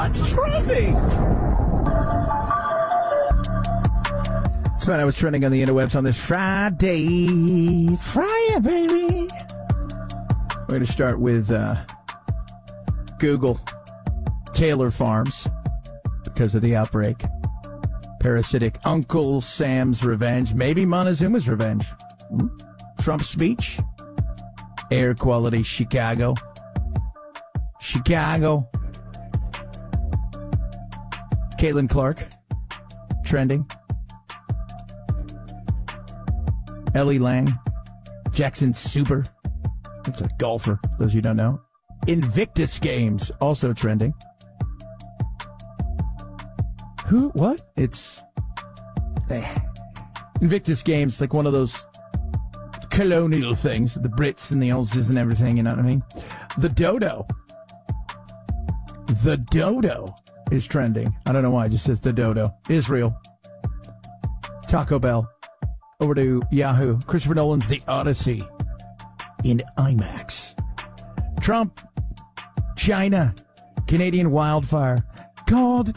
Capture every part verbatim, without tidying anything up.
What's trending? It's fun. I was trending on the interwebs on this Friday. Friday, baby. We're going to start with uh, Google. Taylor Farms, because of the outbreak. Parasitic Uncle Sam's revenge. Maybe Montezuma's revenge. Hmm? Trump's speech. Air quality Chicago. Chicago. Caitlin Clark. Trending. Ellie Lang. Jackson Super. That's a golfer, those of you who don't know. Invictus Games, also trending. Who? What? It's eh. Invictus Games, like one of those colonial things, the Brits and the Aussies and everything, you know what I mean? The dodo. The dodo is trending. I don't know why it just says the dodo. Israel. Taco Bell. Over to Yahoo. Christopher Nolan's The Odyssey in IMAX. Trump. China. Canadian wildfire. Called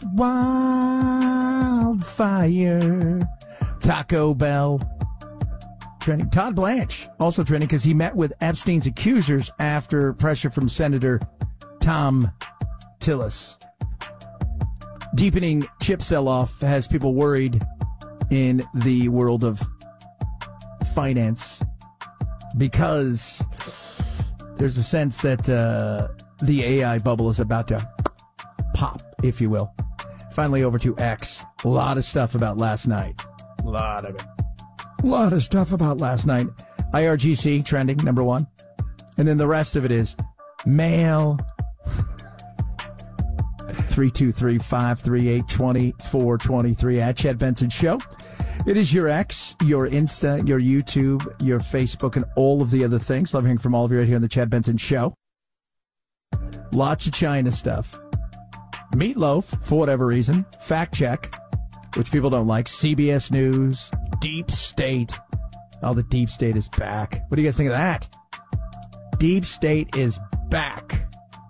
wildfire. Taco Bell. Trending. Todd Blanche, also trending because he met with Epstein's accusers after pressure from Senator Tom Tillis. Deepening chip sell-off has people worried in the world of finance because there's a sense that uh, the A I bubble is about to pop, if you will. Finally, over to X. A lot of stuff about last night. A lot of it. A lot of stuff about last night. I R G C trending, number one. And then the rest of it is mail. three two three, five three eight, two four two three at Chad Benson Show. It is your X, your Insta, your YouTube, your Facebook, and all of the other things. Love hearing from all of you right here on the Chad Benson Show. Lots of China stuff. Meatloaf, for whatever reason. Fact check, which people don't like. C B S News. Deep State. Oh, the Deep State is back. What do you guys think of that? Deep State is back.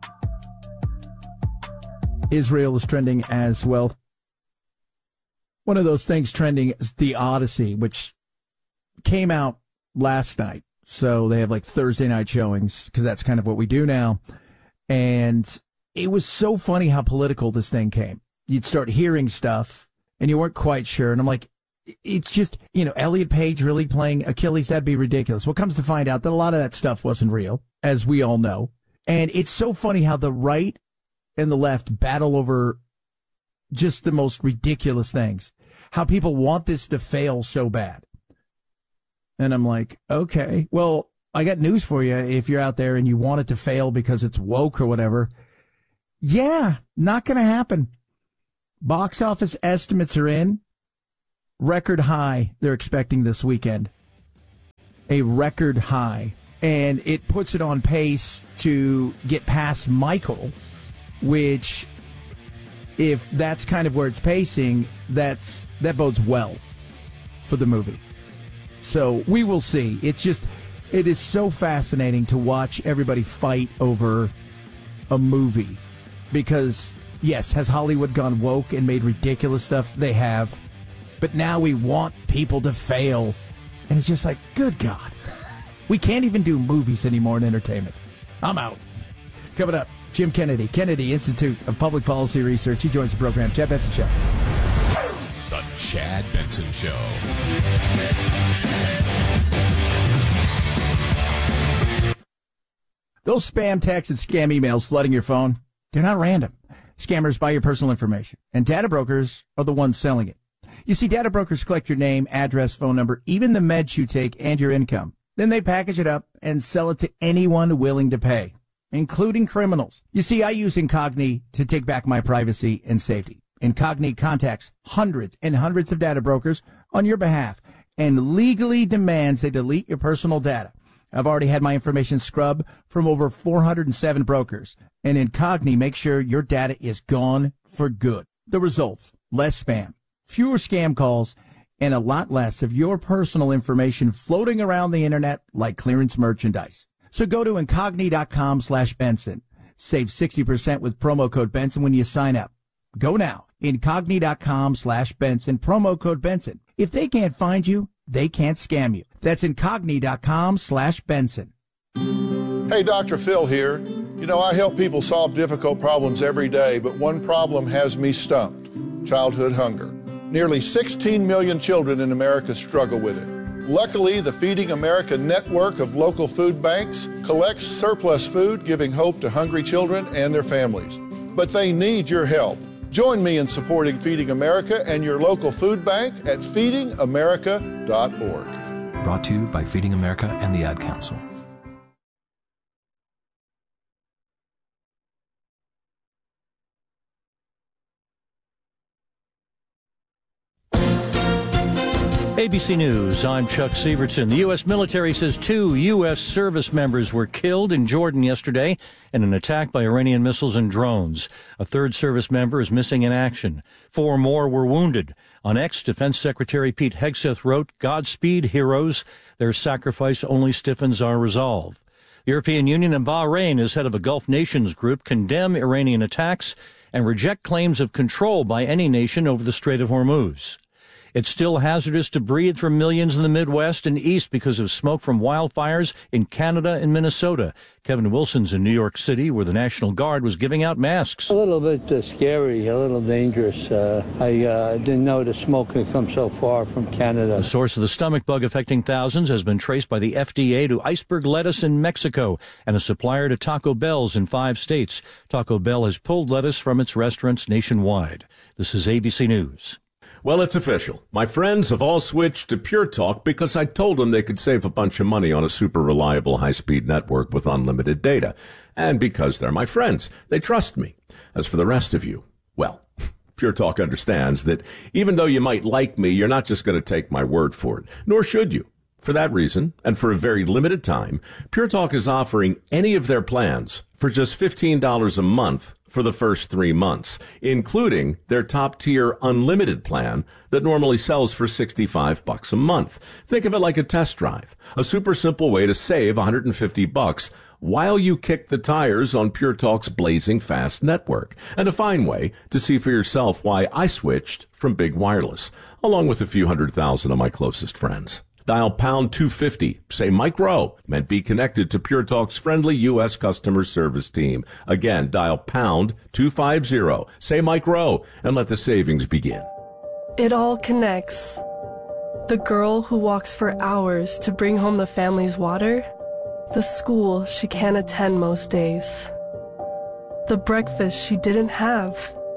Israel is trending as well. One of those things trending is The Odyssey, which came out last night. So they have like Thursday night showings because that's kind of what we do now. And it was so funny how political this thing came. You'd start hearing stuff and you weren't quite sure. And I'm like, it's just, you know, Elliot Page really playing Achilles, that'd be ridiculous. Well, comes to find out that a lot of that stuff wasn't real, as we all know. And it's so funny how the right and the left battle over just the most ridiculous things. How people want this to fail so bad. And I'm like, okay, well, I got news for you. If you're out there and you want it to fail because it's woke or whatever, yeah, not going to happen. Box office estimates are in. Record high they're expecting this weekend. A record high. And it puts it on pace to get past Michael, which, if that's kind of where it's pacing, that's that bodes well for the movie. So we will see. It's just, it is so fascinating to watch everybody fight over a movie. Because, yes, has Hollywood gone woke and made ridiculous stuff? They have. But now we want people to fail. And it's just like, good God. We can't even do movies anymore in entertainment. I'm out. Coming up, Jim Kennedy, Kennedy Institute of Public Policy Research. He joins the program. Chad Benson Show. The Chad Benson Show. Those spam texts and scam emails flooding your phone, they're not random. Scammers buy your personal information, and data brokers are the ones selling it. You see, data brokers collect your name, address, phone number, even the meds you take, and your income. Then they package it up and sell it to anyone willing to pay, including criminals. You see, I use Incogni to take back my privacy and safety. Incogni contacts hundreds and hundreds of data brokers on your behalf and legally demands they delete your personal data. I've already had my information scrubbed from over four hundred seven brokers, and Incogni makes sure your data is gone for good. The results: less spam, fewer scam calls, and a lot less of your personal information floating around the internet like clearance merchandise. So go to Incogni.com slash Benson. Save sixty percent with promo code Benson when you sign up. Go now. Incogni.com slash Benson, promo code Benson. If they can't find you, they can't scam you. That's Incogni.com slash Benson. Hey, Doctor Phil here. You know, I help people solve difficult problems every day, but one problem has me stumped: childhood hunger. Nearly sixteen million children in America struggle with it. Luckily, the Feeding America network of local food banks collects surplus food, giving hope to hungry children and their families. But they need your help. Join me in supporting Feeding America and your local food bank at feeding america dot org. Brought to you by Feeding America and the Ad Council. A B C News, I'm Chuck Sievertson. The U S military says two U S service members were killed in Jordan yesterday in an attack by Iranian missiles and drones. A third service member is missing in action. Four more were wounded. On X, Defense Secretary Pete Hegseth wrote, "Godspeed, heroes. Their sacrifice only stiffens our resolve." The European Union and Bahrain, as head of a Gulf nations group, condemn Iranian attacks and reject claims of control by any nation over the Strait of Hormuz. It's still hazardous to breathe for millions in the Midwest and East because of smoke from wildfires in Canada and Minnesota. Kevin Wilson's in New York City, where the National Guard was giving out masks. A little bit uh, scary, a little dangerous. Uh, I uh, didn't know the smoke could come so far from Canada. The source of the stomach bug affecting thousands has been traced by the F D A to iceberg lettuce in Mexico and a supplier to Taco Bell's in five states. Taco Bell has pulled lettuce from its restaurants nationwide. This is A B C News. Well, it's official. My friends have all switched to Pure Talk because I told them they could save a bunch of money on a super reliable high-speed network with unlimited data. And because they're my friends, they trust me. As for the rest of you, well, Pure Talk understands that even though you might like me, you're not just going to take my word for it, nor should you. For that reason, and for a very limited time, Pure Talk is offering any of their plans for just fifteen dollars a month for the first three months, including their top-tier unlimited plan that normally sells for sixty-five bucks a month. Think of it like a test drive, a super simple way to save one hundred fifty bucks while you kick the tires on Pure Talk's blazing fast network, and a fine way to see for yourself why I switched from Big Wireless, along with a few hundred thousand of my closest friends. Dial pound two fifty, say Mike Rowe, and be connected to Pure Talk's friendly U S customer service team. Again, dial pound two fifty, say Mike Rowe, and let the savings begin. It all connects. The girl who walks for hours to bring home the family's water, the school she can't attend most days, the breakfast she didn't have,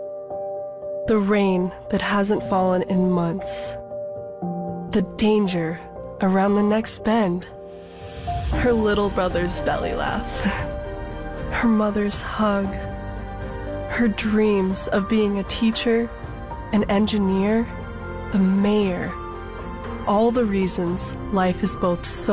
the rain that hasn't fallen in months, the danger around the next bend, her little brother's belly laugh, her mother's hug, her dreams of being a teacher, an engineer, the mayor. All the reasons life is both so